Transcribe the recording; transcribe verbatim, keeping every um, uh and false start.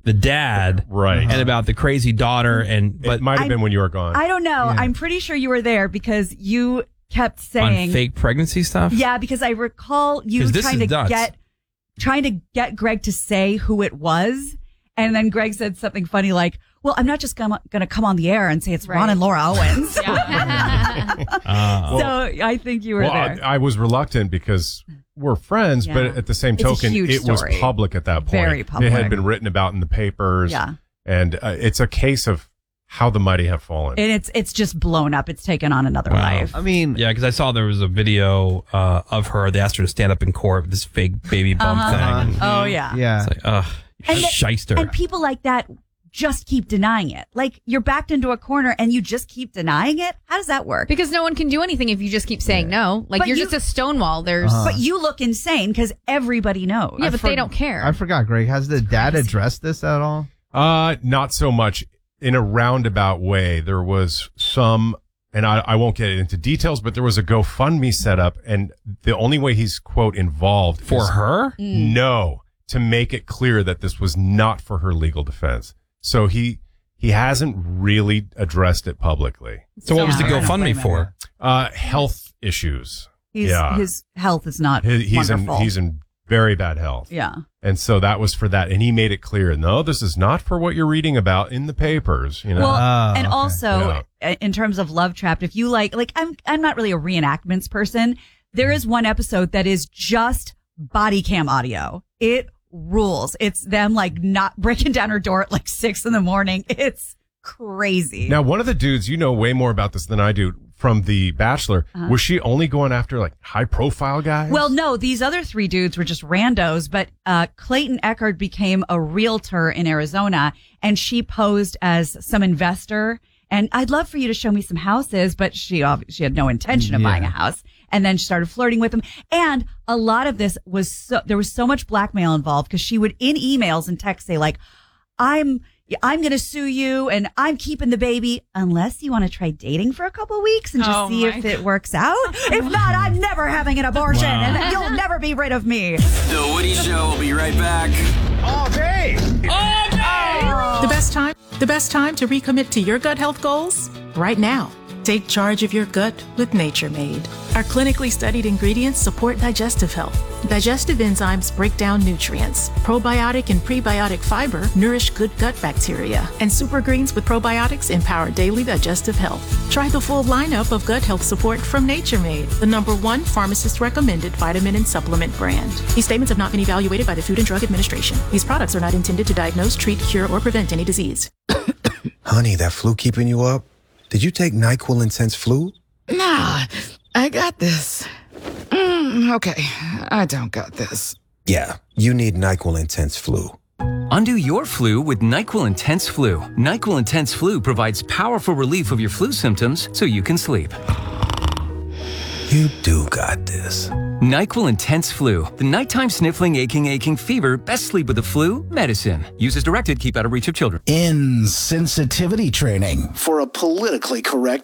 the dad, right, and about the crazy daughter. And but it might have I, been when you were gone. I don't know. Yeah. I'm pretty sure you were there because you kept saying on fake pregnancy stuff. Yeah, because I recall you 'Cause this trying is to nuts. get trying to get Greg to say who it was, and then Greg said something funny like, "Well, I'm not just gonna gonna come on the air and say it's Right. Ron and Laura Owens." Uh, So I think you were well, there. I, I was reluctant because we're friends, Yeah. but at the same It's a token, huge it was story. public at that point. Very It public. had been written about in the papers. Yeah. And uh, it's a case of how the mighty have fallen. And it's it's just blown up. It's taken on another Wow. life. I mean, yeah, because I saw there was a video uh, of her. They asked her to stand up in court with this fake baby bump Uh-huh. thing. And Oh yeah. yeah. It's like, ugh, And the- shyster. And people like that just keep denying it. Like you're backed into a corner and you just keep denying it. How does that work? Because no one can do anything if you just keep saying no. Like But you're you- just a stonewall. There's Uh-huh. But you look insane because everybody knows. yeah, I but for- they don't care. I forgot, Greg. Has the dad addressed this at all? Uh, not so much. In a roundabout way, there was some, and I, I won't get into details, but there was a GoFundMe set up, and the only way he's, quote, involved For is- her? No, to make it clear that this was not for her legal defense. So he he hasn't really addressed it publicly. So what was the Yeah. I don't GoFundMe blame him. for? Uh, health issues. He's, yeah. His health is not He- he's in wonderful. he's in very bad health. yeah. And so that was for that. And he made it clear, no, this is not for what you're reading about in the papers. You know, Well, Oh, and okay. also uh in terms of Love Trapped, if you like, like I'm, I'm not really a reenactments person. There is one episode that is just body cam audio. It rules. It's them like not breaking down her door at like six in the morning. It's crazy. now one of the dudes, you know way more about this than I do, from The Bachelor, Uh-huh. was she only going after like high profile guys? Well, no, these other three dudes were just randos, but uh, Clayton Echard became a realtor in Arizona and she posed as some investor. And I'd love for you to show me some houses, but she ob- she had no intention of Yeah. buying a house. And then she started flirting with him. And a lot of this was so, there was so much blackmail involved because she would in emails and texts say like, I'm, I'm going to sue you and I'm keeping the baby unless you want to try dating for a couple weeks and just Oh see my if it works out. If not, I'm never having an abortion and then you'll never be rid of me. The Woody Show will be right back. The best time, the best time to recommit to your gut health goals? Right now. Take charge of your gut with Nature Made. Our clinically studied ingredients support digestive health. Digestive enzymes break down nutrients. Probiotic and prebiotic fiber nourish good gut bacteria. And super greens with probiotics empower daily digestive health. Try the full lineup of gut health support from Nature Made, the number one pharmacist recommended vitamin and supplement brand. These statements have not been evaluated by the Food and Drug Administration. These products are not intended to diagnose, treat, cure, or prevent any disease. Honey, that flu keeping you up? Did you take NyQuil Intense Flu? Nah, I got this. Mm, okay, I don't got this. Yeah, you need NyQuil Intense Flu. Undo your flu with NyQuil Intense Flu. NyQuil Intense Flu provides powerful relief of your flu symptoms so you can sleep. You do got this. NyQuil Intense Flu. The nighttime sniffling, aching, aching fever. Best sleep with the flu medicine. Use as directed. Keep out of reach of children. Insensitivity training for a politically correct